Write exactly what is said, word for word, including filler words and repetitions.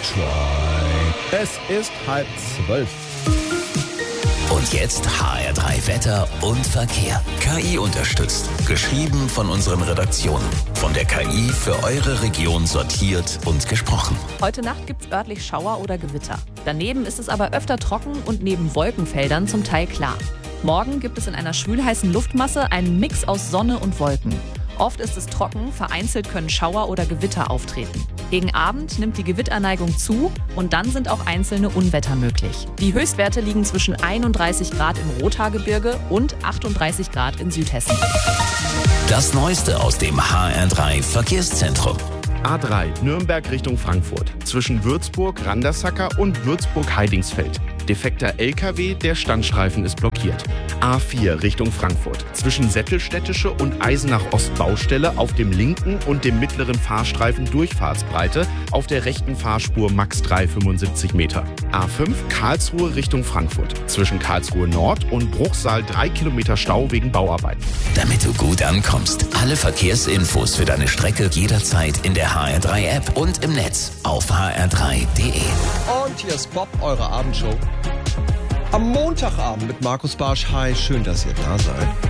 Try. Es ist halb zwölf. Und jetzt H R drei Wetter und Verkehr. K I unterstützt. Geschrieben von unseren Redaktionen. Von der K I für eure Region sortiert und gesprochen. Heute Nacht gibt es örtlich Schauer oder Gewitter. Daneben ist es aber öfter trocken und neben Wolkenfeldern zum Teil klar. Morgen gibt es in einer schwülheißen Luftmasse einen Mix aus Sonne und Wolken. Oft ist es trocken, vereinzelt können Schauer oder Gewitter auftreten. Gegen Abend nimmt die Gewitterneigung zu und dann sind auch einzelne Unwetter möglich. Die Höchstwerte liegen zwischen einunddreißig Grad im Rothaargebirge und achtunddreißig Grad in Südhessen. Das Neueste aus dem H R drei Verkehrszentrum. A drei Nürnberg Richtung Frankfurt. Zwischen Würzburg, Randersacker und Würzburg-Heidingsfeld. Defekter L K W, der Standstreifen ist blockiert. A vier Richtung Frankfurt. Zwischen Sättelstädtische und Eisenach-Ost-Baustelle auf dem linken und dem mittleren Fahrstreifen Durchfahrtsbreite, auf der rechten Fahrspur max drei Komma fünfundsiebzig Meter. A fünf Karlsruhe Richtung Frankfurt. Zwischen Karlsruhe Nord und Bruchsal drei Kilometer Stau wegen Bauarbeiten. Damit du gut ankommst. Alle Verkehrsinfos für deine Strecke jederzeit in der H R drei App und im Netz auf h r drei punkt d e. Und hier ist Bob, eure Abendshow. Am Montagabend mit Markus Barsch. Hi, schön, dass ihr da seid.